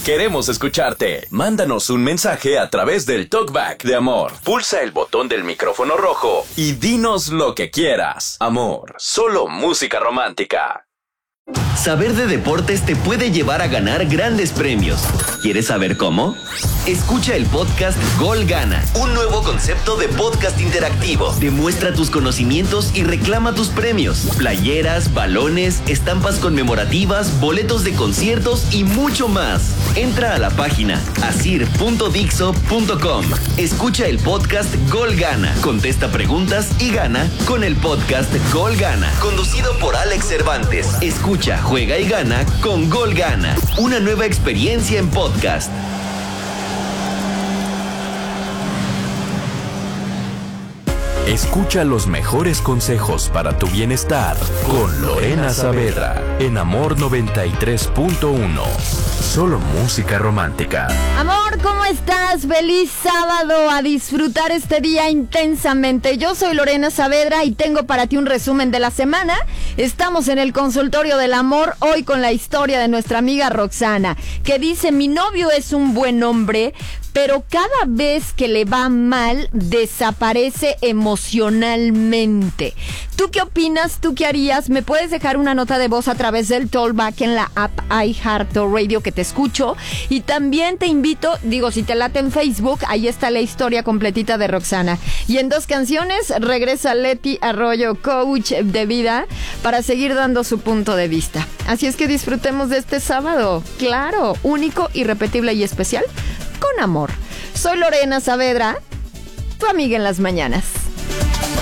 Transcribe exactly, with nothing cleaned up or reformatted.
Queremos escucharte. Mándanos un mensaje a través del Talkback de Amor. Pulsa el botón del micrófono rojo y dinos lo que quieras. Amor, solo música romántica. Saber de deportes te puede llevar a ganar grandes premios. ¿Quieres saber cómo? Escucha el podcast Gol Gana, un nuevo concepto de podcast interactivo. Demuestra tus conocimientos y reclama tus premios. Playeras, balones, estampas conmemorativas, boletos de conciertos y mucho más. Entra a la página asir punto dixo punto com. Escucha el podcast Gol Gana. Contesta preguntas y gana con el podcast Gol Gana. Conducido por Alex Cervantes. Escucha, juega y gana con Gol Gana. Una nueva experiencia en podcast. Escucha los mejores consejos para tu bienestar con Lorena Saavedra en Amor noventa y tres punto uno. Solo música romántica. Amor, ¿cómo estás? Feliz sábado, a disfrutar este día intensamente. Yo soy Lorena Saavedra y tengo para ti un resumen de la semana. Estamos en el consultorio del amor hoy con la historia de nuestra amiga Roxana, que dice: mi novio es un buen hombre, pero cada vez que le va mal, desaparece emocionalmente. ¿Tú qué opinas? ¿Tú qué harías? Me puedes dejar una nota de voz a través del Talkback en la app iHeartRadio, que te escucho. Y también te invito, digo, si te late en Facebook, ahí está la historia completita de Roxana. Y en dos canciones regresa Leti Arroyo, coach de vida, para seguir dando su punto de vista. Así es que disfrutemos de este sábado. Claro, único, irrepetible y especial, con amor. Soy Lorena Saavedra, tu amiga en las mañanas.